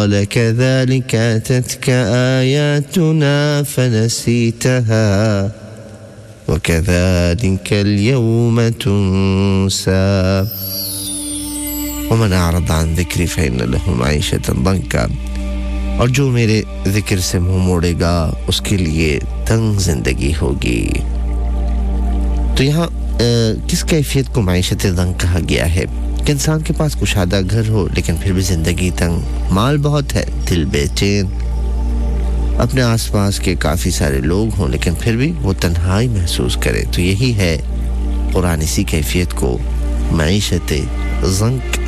قال كذلك أتتك آياتنا فنسيتها وكذلك اليوم تنسى ومن أعرض عن ذكري فإن له معيشة ضنكا और जो मेरे जिक्र से मुंह मोड़ेगा उसके लिए तंग जिंदगी होगी। तो यहाँ किस कैफियत को माइशत दंग कहा गया है कि इंसान के पास कुशादा घर हो लेकिन फिर भी जिंदगी तंग, माल बहुत है दिल बेचैन, अपने आसपास के काफी सारे लोग हों लेकिन फिर भी वो तन्हाई महसूस करे। तो यही है कुरान इसी कैफियत को माइशत ज़ंक